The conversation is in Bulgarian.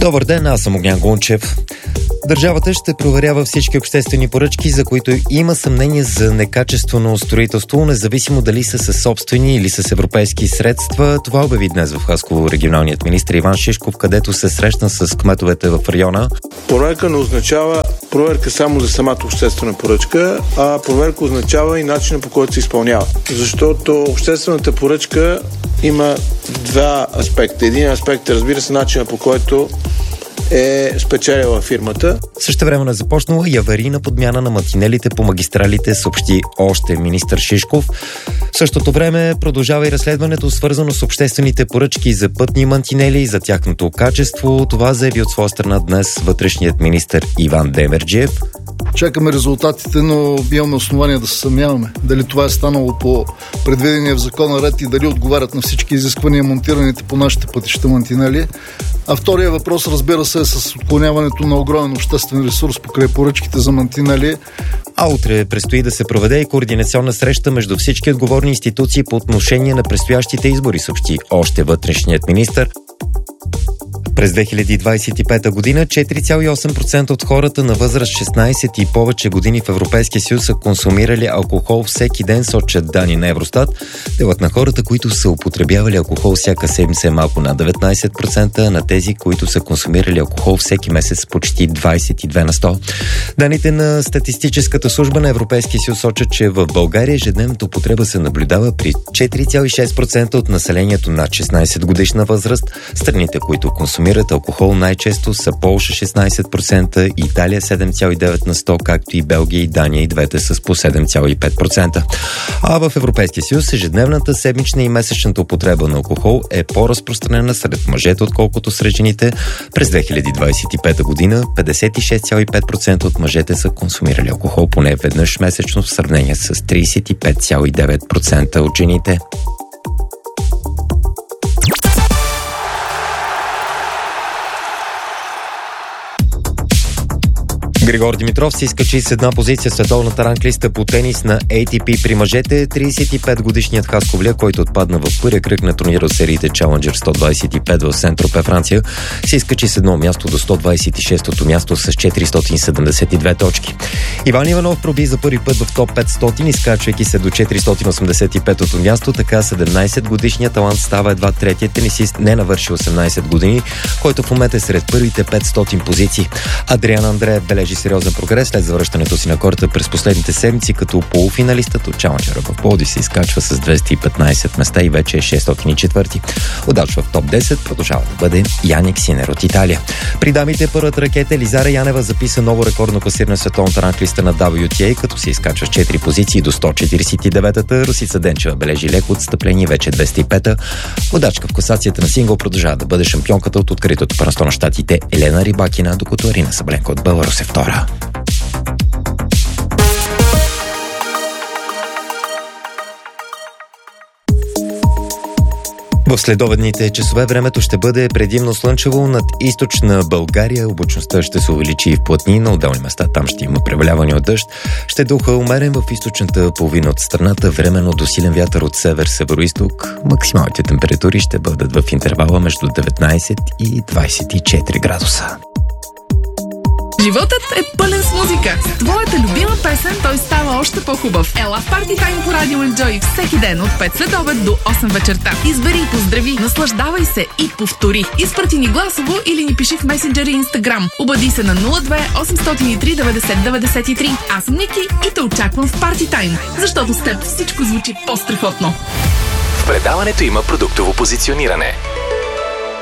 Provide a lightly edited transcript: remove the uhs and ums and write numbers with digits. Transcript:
Добър ден, аз съм Огнян Гунчев. Държавата ще проверява всички обществени поръчки, за които има съмнение за некачествено строителство, независимо дали са със собствени или с европейски средства. Това обяви днес в Хасково регионалният министър Иван Шишков, където се срещна с кметовете в района. Проверка не означава проверка само за самата обществена поръчка, а проверка означава и начина, по който се изпълнява. Защото обществената поръчка има два аспекта. Един аспект е, разбира се, начина, по който е спечелила фирмата. Същевременно е започнала и аварийна подмяна на мантинелите по магистралите, съобщи още министър Шишков. В същото време продължава и разследването, свързано с обществените поръчки за пътни мантинели и за тяхното качество. Това заяви от своя страна днес вътрешният министър Иван Демерджиев. Чакаме резултатите, но имаме основания да се съмняваме дали това е станало по предвидения в закона ред и дали отговарят на всички изисквания монтираните по нашите пътища мантинели. А втория въпрос, разбира се, е с отклоняването на огромен обществен ресурс покрай поръчките за мантинели. А утре предстои да се проведе и координационна среща между всички отговорни институции по отношение на предстоящите избори, съобщи още вътрешният министър. През 2025 година 4,8% от хората на възраст 16 и повече години в Европейския съюз са консумирали алкохол всеки ден, сочат данни на Евростат. Делът на хората, които са употребявали алкохол всяка седмица е малко над 19%, на тези, които са консумирали алкохол всеки месец почти 22 на 100. Данните на статистическата служба на Европейския съюз сочат, че в България ежедневната употреба се наблюдава при 4,6% от населението над 16 годишна възраст. Страните, които консумират алкохол най-често са Полша 16%, Италия 7,9 на 100, както и Белгия и Дания, и двете с по 7,5%. А в Европейския съюз ежедневната, седмична и месечната употреба на алкохол е по-разпространена сред мъжете, отколкото сред жените. През 2025 година 56,5% от мъжете са консумирали алкохол поне веднъж месечно, в сравнение с 35,9% от жените. Григор Димитров се изкачи с една позиция в световната ранглиста по тенис на ATP при мъжете. 35-годишният хасковля, който отпадна в първия кръг на турнира от сериите Challenger 125 в Сент-Тропе, Франция, се изкачи с едно място до 126-то място с 472 точки. Иван Иванов проби за първи път в топ 500, изкачвайки се до 485-то място. Така 17-годишният талант става едва третият тенисист, не навърши 18 години, който в момента е сред първите 500 позиции. Адриан Андреев бележи сериозен прогрес след завръщането си на корта през последните седмици, като полуфиналистът от Чаленджера в Пловдив се изкачва с 215 места и вече е 604. Удач в топ 10 продължава да бъде Яник Синер от Италия. При дамите първата ракета Елизара Янева записа ново рекордно класиране в световната ранглиста на WTA, като се изкачва с 4 позиции до 149-та. Русица Денчева бележи леко отстъпление, вече 205-та. Удачка в класацията на сингъл продължава да бъде шампионката от откритото първенство на щатите Елена Рибакина, докато Арина Сабленко от Беларус е втора. В следобедните часове времето ще бъде предимно слънчево над източна България. Облачността ще се увеличи и в плътни, на отделни места там ще има преваляване от дъжд. Ще духа умерен в източната половина от страната, временно до силен вятър от север-североизток. Максималните температури ще бъдат в интервала между 19 и 24 градуса. Животът е пълен с музика. С твоята любима песен той става още по-хубав. Ела в Party Time по Радио Enjoy всеки ден от 5 следобед до 8 вечерта. Избери и поздрави, наслаждавай се и повтори. Изпрати ни гласово или ни пиши в месенджер и Инстаграм. Обади се на 02 803 90 93. Аз съм Ники и те очаквам в Party Time, защото с теб всичко звучи по-страхотно. В предаването има продуктово позициониране.